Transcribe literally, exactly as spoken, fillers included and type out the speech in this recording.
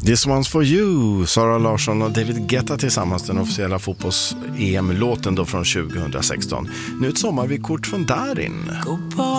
This one's for you, Sara Larsson och David Guetta tillsammans, den officiella fotbolls-E M-låten då från tjugohundrasexton. Nu ett sommarvykort från Darin.